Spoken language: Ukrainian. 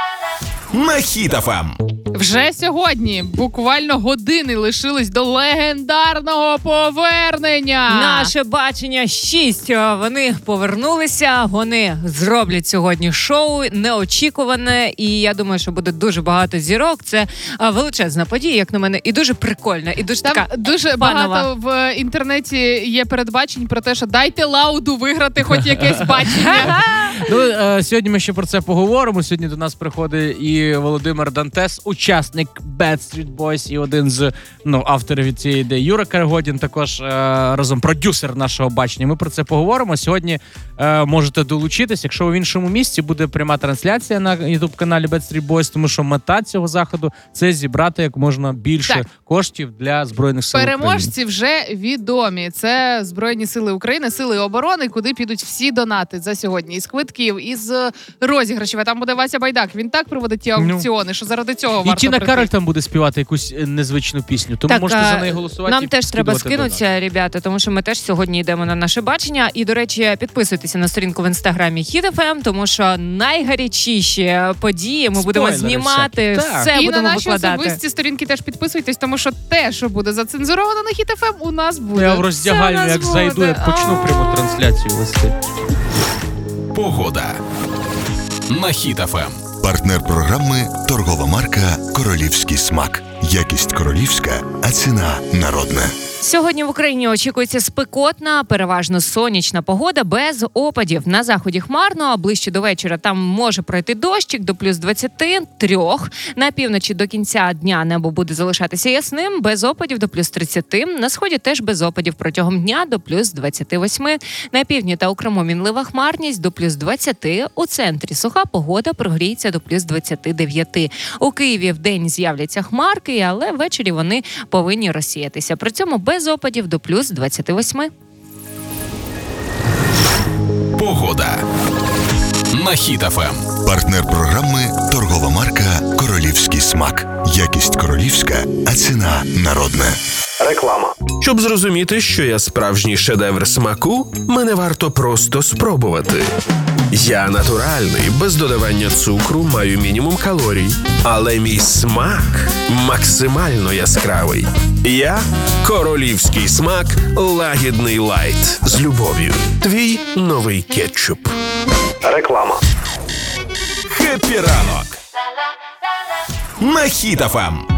на Хіт ФМ. Вже сьогодні буквально години лишились до легендарного повернення. Наше бачення 6. Вони повернулися, вони зроблять сьогодні шоу неочікуване, і я думаю, що буде дуже багато зірок. Це величезна подія, як на мене, і дуже прикольна, і дуже Там така дуже панова. багато в інтернеті є передбачень про те, що дайте Лауду виграти хоч якесь бачення. Сьогодні ми ще про це поговоримо. Сьогодні до нас приходить і Володимир Дантес, учасник Backstreet Boys, і один з авторів цієї ідеї Юра Карагодін, також разом продюсер нашого бачення. Ми про це поговоримо. Сьогодні можете долучитись. Якщо ви в іншому місці, буде пряма трансляція на YouTube-каналі Backstreet Boys, тому що мета цього заходу – це зібрати як можна більше коштів для Збройних сил України. Переможці вже відомі. Це Збройні сили України, сили оборони, куди підуть всі донати за сьогодні. Із квитків, із розіграшів. А там буде Вася Байдак. Він так проводить ті аукціони, що заради цього варто прийти. І Тіна Кароль там буде співати якусь незвичну пісню. Тому можете за неї голосувати. Нам теж треба скинутися, ребята, тому що ми теж сьогодні йдемо на наше бачення. І, до речі, підписуйтеся на сторінку в інстаграмі Хіт ФМ, тому що найгарячіші події ми будемо знімати, все і будемо на наші викладати. особисті сторінки теж підписуйтесь, тому що те, що буде зацензуровано на Хіт ФМ, у нас буде. Я в роздягальню, як зайду, як почну пряму трансляцію вести. Погода на Хіт ФМ. Партнер програми – торгова марка «Королівський смак». Якість королівська, а ціна народна. Сьогодні в Україні очікується спекотна, переважно сонячна погода без опадів. На заході хмарно, а ближче до вечора там може пройти дощик до плюс 23. На півночі до кінця дня небо буде залишатися ясним, без опадів до плюс 30. На сході теж без опадів протягом дня до плюс 28. На півдні та у Криму мінлива хмарність до плюс 20. У центрі суха погода, прогріється до плюс 29. У Києві вдень з'являться хмарки, але ввечері вони повинні розсіятися. При цьому без опадів до плюс 28. Погода на Хіт ФМ. Партнер програми – торгова марка «Королівський смак». Якість королівська, а ціна народна. Реклама. Щоб зрозуміти, що я справжній шедевр смаку, мене варто просто спробувати. Я натуральний, без додавання цукру, маю мінімум калорій. Але мій смак максимально яскравий. Я – королівський смак лагідний лайт. З любов'ю. Твій новий кетчуп. Реклама. Хеппі ранок на Хіт ФМ.